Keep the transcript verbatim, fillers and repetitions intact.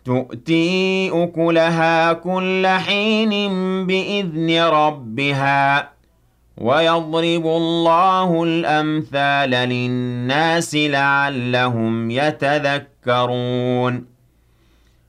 تُؤْتِي أُكُلَهَا كُلَّ حِينٍ بِإِذْنِ رَبِّهَا ۗ وَيَضْرِبُ اللَّهُ الْأَمْثَالَ لِلنَّاسِ لَعَلَّهُمْ يَتَذَكَّرُونَ